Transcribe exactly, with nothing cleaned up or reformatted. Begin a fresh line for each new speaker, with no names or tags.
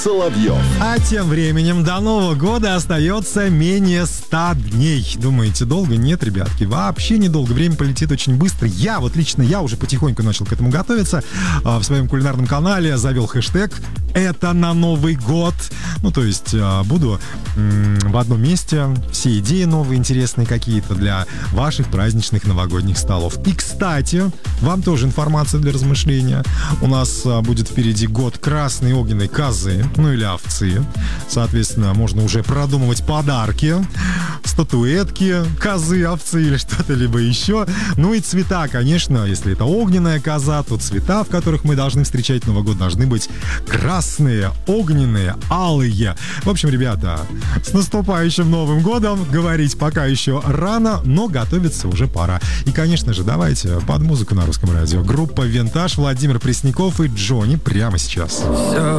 Соловьев.
А тем временем до Нового года остается менее ста дней. Думаете, долго? Нет, ребятки, вообще недолго. Время полетит очень быстро. Я, вот лично я уже потихоньку начал к этому готовиться. В своем кулинарном канале завел хэштег «Это на Новый год». Ну, то есть буду в одном месте все идеи новые, интересные какие-то для ваших праздничных новогодних столов. И, кстати, вам тоже информация для размышления. У нас будет впереди год красной огненной козы, ну или овцы. Соответственно, можно уже продумывать подарки, статуэтки, козы, овцы или что-то либо еще. Ну и цвета, конечно, если это огненная коза, то цвета, в которых мы должны встречать Новый год, должны быть красные, огненные, алые. В общем, ребята, с наступающим Новым годом. Говорить пока еще рано, но готовиться уже пора. И, конечно же, давайте под музыку на Русском радио. Группа «Винтаж», Владимир Пресняков и Джонни прямо сейчас.
Все